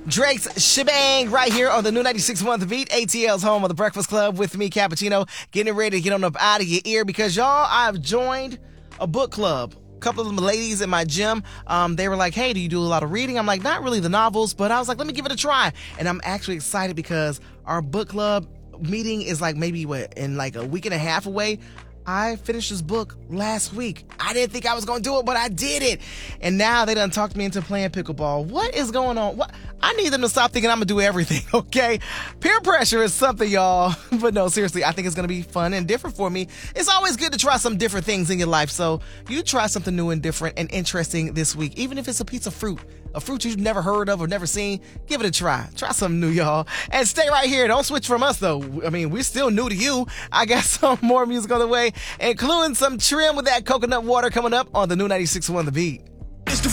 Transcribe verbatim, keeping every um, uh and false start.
Drake's Shebang right here on the new ninety-six point one The Beat, A T L's home of the Breakfast Club with me, Cappuccino, getting ready to get on up out of your ear because, y'all, I've joined a book club. A couple of the ladies in my gym, um, they were like, hey, do you do a lot of reading? I'm like, not really the novels, but I was like, let me give it a try. And I'm actually excited because our book club meeting is like maybe, what, in like a week and a half away. I finished this book last week. I didn't think I was going to do it, but I did it. And now they done talked me into playing pickleball. What is going on? What? I need them to stop thinking I'm going to do everything, okay? Peer pressure is something, y'all. But no, seriously, I think it's going to be fun and different for me. It's always good to try some different things in your life. So you try something new and different and interesting this week, even if it's a piece of fruit. A fruit you've never heard of or never seen, give it a try. Try something new, y'all. And stay right here. Don't switch from us, though. I mean, we're still new to you. I got some more music on the way, including some Trim with that coconut water coming up on the new ninety-six point one The Beat. It's the